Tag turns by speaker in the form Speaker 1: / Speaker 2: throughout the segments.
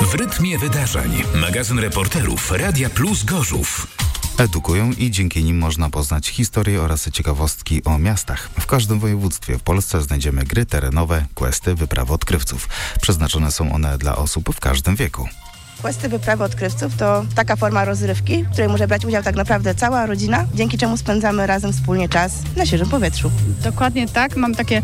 Speaker 1: W rytmie wydarzeń. Magazyn reporterów Radia Plus Gorzów.
Speaker 2: Edukują i dzięki nim można poznać historię oraz ciekawostki o miastach. W każdym województwie w Polsce znajdziemy gry terenowe, questy, wyprawy odkrywców. Przeznaczone są one dla osób w każdym wieku.
Speaker 3: Questy wyprawy odkrywców to taka forma rozrywki, w której może brać udział tak naprawdę cała rodzina, dzięki czemu spędzamy razem wspólnie czas na świeżym powietrzu.
Speaker 4: Dokładnie tak. Mam takie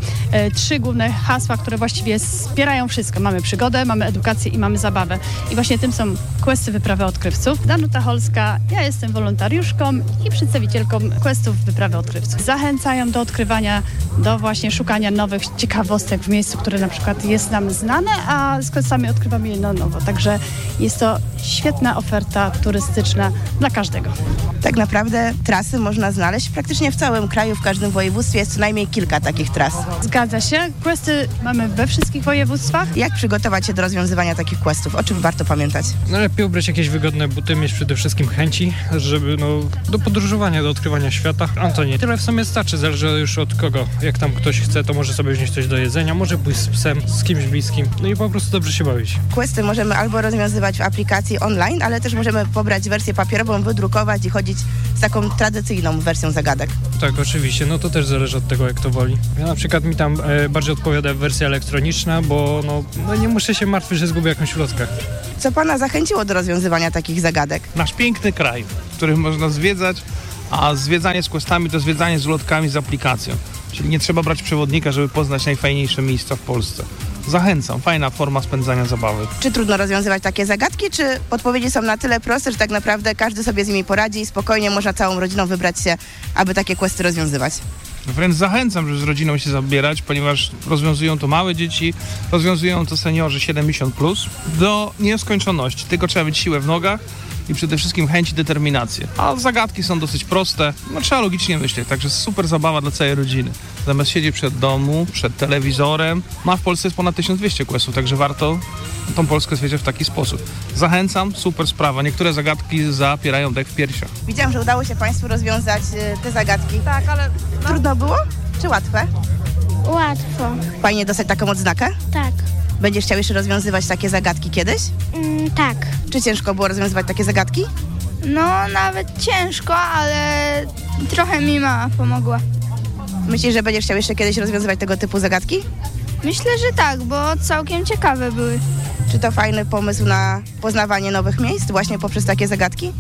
Speaker 4: 3 główne hasła, które właściwie wspierają wszystko. Mamy przygodę, mamy edukację i mamy zabawę. I właśnie tym są questy wyprawy odkrywców. Danuta Holska, ja jestem wolontariuszką i przedstawicielką questów wyprawy odkrywców. Zachęcają do odkrywania, do właśnie szukania nowych ciekawostek w miejscu, które na przykład jest nam znane, a z questami odkrywamy je na nowo. Także jest to świetna oferta turystyczna dla każdego.
Speaker 3: Tak naprawdę trasy można znaleźć praktycznie w całym kraju, w każdym województwie jest co najmniej kilka takich tras.
Speaker 4: Zgadza się. Questy mamy we wszystkich województwach.
Speaker 3: Jak przygotować się do rozwiązywania takich questów? O czym warto pamiętać?
Speaker 5: Lepiej ubrać jakieś wygodne buty, mieć przede wszystkim chęci, żeby do podróżowania, do odkrywania świata. Antoni, tyle w sumie starczy, zależy już od kogo. Jak tam ktoś chce, to może sobie wziąć coś do jedzenia, może pójść z psem, z kimś bliskim, i po prostu dobrze się bawić.
Speaker 3: Questy możemy albo rozwiązywać w aplikacji online, ale też możemy pobrać wersję papierową, wydrukować i chodzić z taką tradycyjną wersją zagadek.
Speaker 5: Tak, oczywiście, to też zależy od tego, jak to woli. Ja na przykład mi tam bardziej odpowiada wersja elektroniczna, bo nie muszę się martwić, że zgubię jakąś ulotkę.
Speaker 3: Co pana zachęciło do rozwiązywania takich zagadek?
Speaker 6: Nasz piękny kraj, w którym można zwiedzać, a zwiedzanie z questami to zwiedzanie z ulotkami z aplikacją. Czyli nie trzeba brać przewodnika, żeby poznać najfajniejsze miejsca w Polsce. Zachęcam, fajna forma spędzania zabawy.
Speaker 3: Czy trudno rozwiązywać takie zagadki, czy podpowiedzi są na tyle proste, że tak naprawdę każdy sobie z nimi poradzi i spokojnie można całą rodziną wybrać się, aby takie questy rozwiązywać?
Speaker 6: Wręcz zachęcam, żeby z rodziną się zabierać, ponieważ rozwiązują to małe dzieci, rozwiązują to seniorzy 70+, do nieskończoności. Tylko trzeba mieć siłę w nogach i przede wszystkim chęć i determinację. A zagadki są dosyć proste, trzeba logicznie myśleć, także super zabawa dla całej rodziny. Zamiast siedzieć przed domu, przed telewizorem, w Polsce jest ponad 1200 questów, także warto tą Polskę zwiedzić w taki sposób. Zachęcam, super sprawa. Niektóre zagadki zapierają dech w piersiach.
Speaker 3: Widziałam, że udało się Państwu rozwiązać te zagadki.
Speaker 4: Tak, ale...
Speaker 3: Trudno było, czy łatwe?
Speaker 7: Łatwo.
Speaker 3: Fajnie dostać taką odznakę?
Speaker 7: Tak.
Speaker 3: Będziesz chciał jeszcze rozwiązywać takie zagadki kiedyś?
Speaker 7: Tak.
Speaker 3: Czy ciężko było rozwiązywać takie zagadki?
Speaker 7: Nawet ciężko, ale trochę mi mama pomogła.
Speaker 3: Myślisz, że będziesz chciał jeszcze kiedyś rozwiązywać tego typu zagadki?
Speaker 7: Myślę, że tak, bo całkiem ciekawe były.
Speaker 3: Czy to fajny pomysł na poznawanie nowych miejsc właśnie poprzez takie zagadki?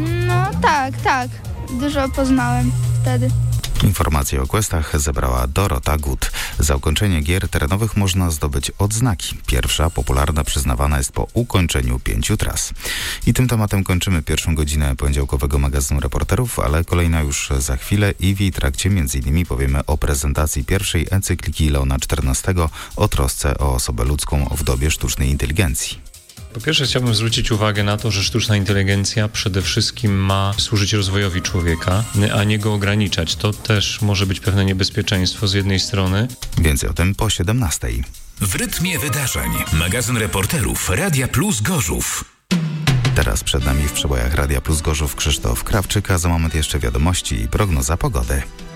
Speaker 7: Tak. Dużo poznałem wtedy.
Speaker 2: Informacje o questach zebrała Dorota Gut. Za ukończenie gier terenowych można zdobyć odznaki. Pierwsza, popularna, przyznawana jest po ukończeniu 5 tras. I tym tematem kończymy pierwszą godzinę poniedziałkowego magazynu reporterów, ale kolejna już za chwilę i w jej trakcie m.in. powiemy o prezentacji pierwszej encykliki Leona XIV o trosce o osobę ludzką w dobie sztucznej inteligencji.
Speaker 8: Po pierwsze chciałbym zwrócić uwagę na to, że sztuczna inteligencja przede wszystkim ma służyć rozwojowi człowieka, a nie go ograniczać. To też może być pewne niebezpieczeństwo z jednej strony.
Speaker 2: Więcej o tym po 17:00.
Speaker 1: W rytmie wydarzeń. Magazyn reporterów Radia Plus Gorzów.
Speaker 2: Teraz przed nami w przebojach Radia Plus Gorzów Krzysztof Krawczyk, a za moment jeszcze wiadomości i prognoza pogody.